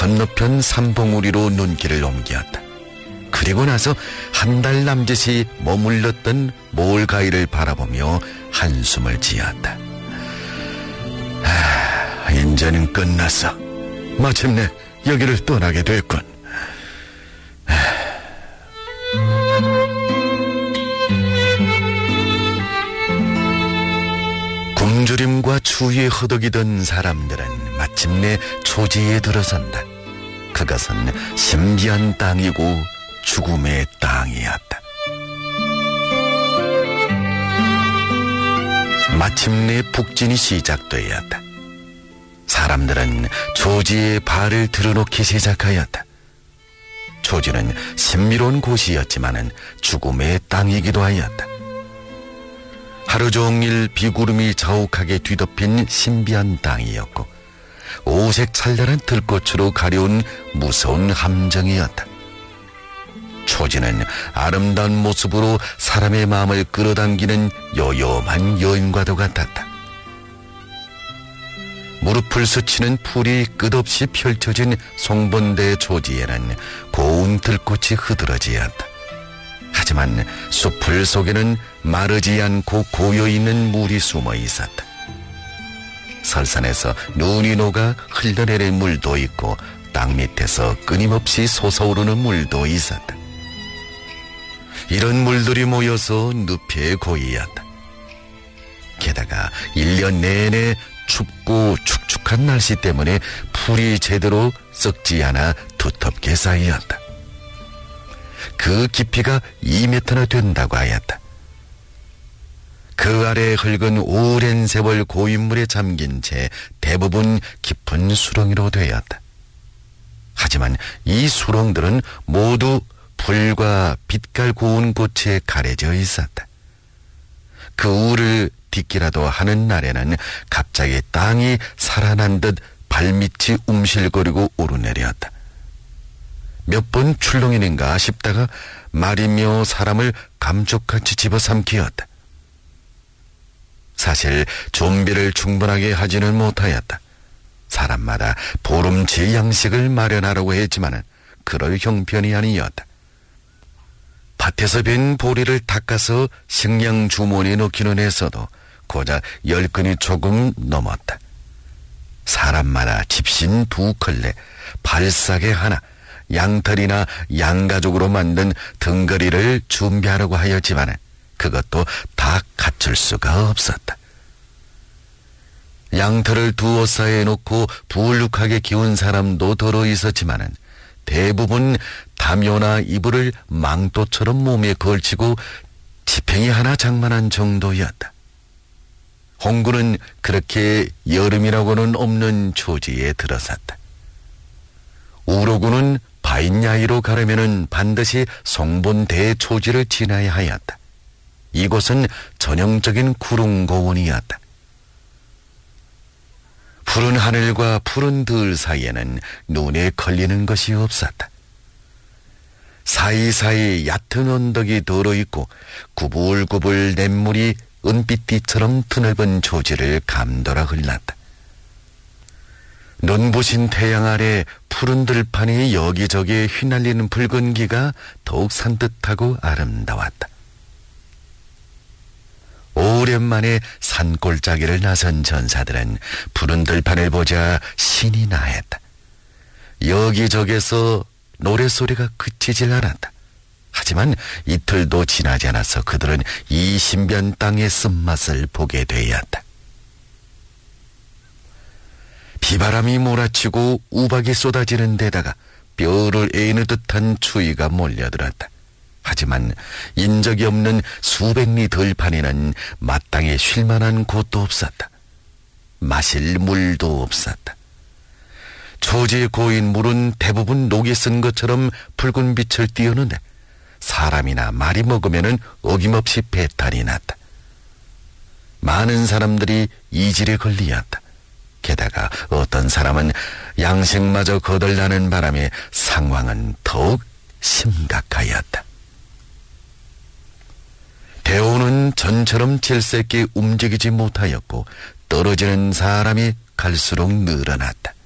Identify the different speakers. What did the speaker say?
Speaker 1: 건너편 삼봉우리로 눈길을 옮겼다. 그리고 나서 한 달 남짓이 머물렀던 몰가이를 바라보며 한숨을 지었다. 이제는 끝났어. 마침내 여기를 떠나게 됐군. 굶주림과 추위에 허덕이던 사람들은 마침내 초지에 들어선다. 그것은 신비한 땅이고 죽음의 땅이었다. 마침내 북진이 시작되었다. 사람들은 초지에 발을 들어놓기 시작하였다. 초지는 신비로운 곳이었지만은 죽음의 땅이기도 하였다. 하루 종일 비구름이 자욱하게 뒤덮인 신비한 땅이었고 오색 찬란한 들꽃으로 가려운 무서운 함정이었다. 초지는 아름다운 모습으로 사람의 마음을 끌어당기는 요염한 여인과도 같았다. 무릎을 스치는 풀이 끝없이 펼쳐진 송본대 초지에는 고운 들꽃이 흐드러지었다. 하지만 숲풀 속에는 마르지 않고 고여있는 물이 숨어 있었다. 설산에서 눈이 녹아 흘러내릴 물도 있고 땅 밑에서 끊임없이 솟아오르는 물도 있었다. 이런 물들이 모여서 늪에 고이었다. 게다가 1년 내내 춥고 축축한 날씨 때문에 풀이 제대로 썩지 않아 두텁게 쌓였다. 그 깊이가 2m나 된다고 하였다. 그 아래 흙은 오랜 세월 고인물에 잠긴 채 대부분 깊은 수렁이로 되었다. 하지만 이 수렁들은 모두 불과 빛깔 고운 꽃에 가려져 있었다. 그 우를 딛기라도 하는 날에는 갑자기 땅이 살아난 듯 발밑이 움실거리고 오르내렸다. 몇 번 출렁이는가 싶다가 말이며 사람을 감쪽같이 집어삼키었다. 사실 준비를 충분하게 하지는 못하였다. 사람마다 보름치 양식을 마련하라고 했지만은 그럴 형편이 아니었다. 밭에서 빈 보리를 닦아서 식량 주머니에 넣기는 했어도 고작 10근이 조금 넘었다. 사람마다 집신 2컬레, 발사계 하나, 양털이나 양가죽으로 만든 등거리를 준비하라고 하였지만 그것도 다 갖출 수가 없었다. 양털을 두어 쌓아 놓고 부울룩하게 기운 사람도 더러 있었지만 대부분 담요나 이불을 망토처럼 몸에 걸치고 지팽이 하나 장만한 정도였다. 홍구는 그렇게 여름이라고는 없는 초지에 들어섰다. 우로구는 바인야이로 가려면 반드시 송본 대초지를 지나야 하였다. 이곳은 전형적인 구릉고원이었다. 푸른 하늘과 푸른 들 사이에는 눈에 걸리는 것이 없었다. 사이사이 얕은 언덕이 덜어있고 구불구불 냇물이 은빛띠처럼 드넓은 초지를 감돌아 흘렀다. 눈부신 태양 아래 푸른 들판이 여기저기 휘날리는 붉은 기가 더욱 산뜻하고 아름다웠다. 오랜만에 산골짜기를 나선 전사들은 푸른 들판을 보자 신이 나했다. 여기저기서 노랫소리가 그치질 않았다. 하지만 이틀도 지나지 않아서 그들은 이 신비한 땅의 쓴맛을 보게 되었다. 비바람이 몰아치고 우박이 쏟아지는 데다가 뼈를 애는 듯한 추위가 몰려들었다. 하지만 인적이 없는 수백리 들판에는 마땅히 쉴만한 곳도 없었다. 마실 물도 없었다. 초지에 고인 물은 대부분 녹이 쓴 것처럼 붉은 빛을 띠우는데 사람이나 말이 먹으면은 어김없이 배탈이 났다. 많은 사람들이 이질에 걸리었다. 게다가 어떤 사람은 양식마저 거덜나는 바람에 상황은 더욱 심각하였다. 대오는 전처럼 질색게 움직이지 못하였고 떨어지는 사람이 갈수록 늘어났다.